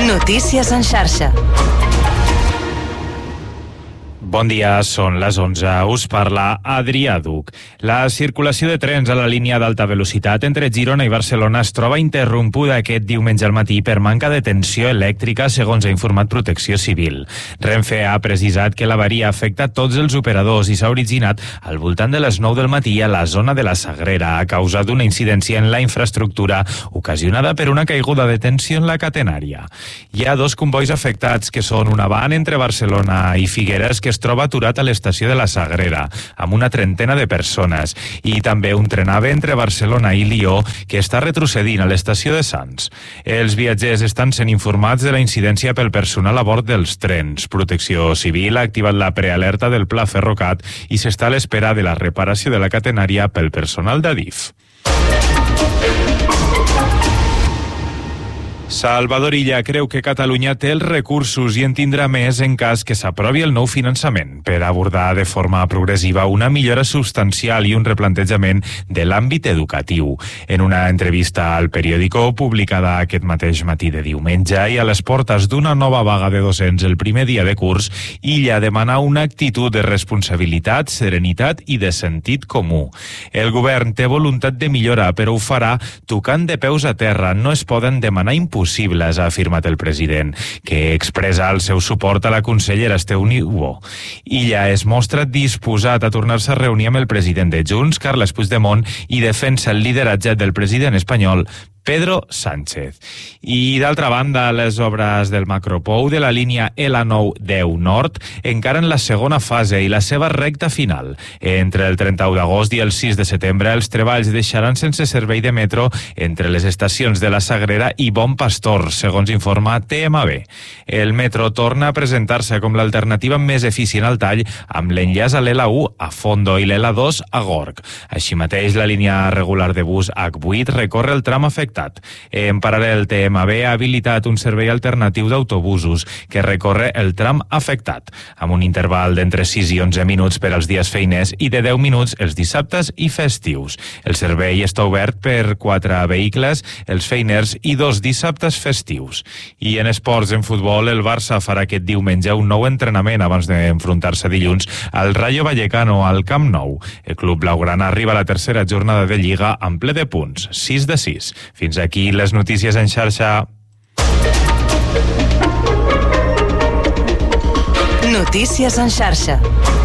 Notícies en xarxa. Bon dia, són les 11. Us parla Adrià Duc. La circulació de trens a la línia d'alta velocitat entre Girona i Barcelona es troba interrompuda aquest diumenge al matí per manca de tensió elèctrica, segons ha informat Protecció Civil. Renfe ha precisat que l'avaria afecta tots els operadors i s'ha originat al voltant de les 9 del matí a la zona de la Sagrera a causa d'una incidència en la infraestructura ocasionada per una caiguda de tensió en la catenària. Hi ha dos combois afectats, que són una van entre Barcelona i Figueres, que es troba aturat a l'estació de la Sagrera, amb una trentena de persones, i també un tren AVE entre Barcelona i Lió, que està retrocedint a l'estació de Sants. Els viatgers estan sent informats de la incidència pel personal a bord dels trens. Protecció Civil ha activat la prealerta del Pla Ferrocat i s'està a l'espera de la reparació de la catenària pel personal d'Adif. Salvador Illa creu que Catalunya té els recursos i en tindrà més en cas que s'aprovi el nou finançament per abordar de forma progressiva una millora substancial i un replantejament de l'àmbit educatiu. En una entrevista al Periódico publicada aquest mateix matí de diumenge i a les portes d'una nova vaga de docents el primer dia de curs, Illa demana una actitud de responsabilitat, serenitat i de sentit comú. El govern té voluntat de millora, però ho farà tocant de peus a terra. No es poden demanar impossibles, ha afirmat el president, que expressa el seu suport a la consellera Esteu Niubó. Illa es mostra disposat a tornar-se a reunir amb el president de Junts, Carles Puigdemont, i defensa el lideratge del president espanyol, Pedro Sánchez. I d'altra banda, les obres del macropou de la línia L9-10 Nord encara en la segona fase i la seva recta final. Entre el 31 d'agost i el 6 de setembre, els treballs deixaran sense servei de metro entre les estacions de la Sagrera i Bon Pastor, segons informa TMB. El metro torna a presentar-se com l'alternativa més eficient al tall, amb l'enllaç a l'L1 a Fondo i l'L2 a Gorg. Així mateix, la línia regular de bus H8 recorre el tram afectat. En paral·lel, TMB ha habilitat un servei alternatiu d'autobusos que recorre el tram afectat, amb un interval d'entre 6 i 11 minuts per als dies feiners i de 10 minuts els dissabtes i festius. El servei està obert per 4 vehicles, els feiners i 2 dissabtes festius. I en esports, en futbol, el Barça farà aquest diumenge un nou entrenament abans d'enfrontar-se dilluns al Rayo Vallecano al Camp Nou. El club blaugrana arriba a la tercera jornada de Lliga amb ple de punts, 6 de 6. Fins aquí les notícies en xarxa. Notícies en xarxa.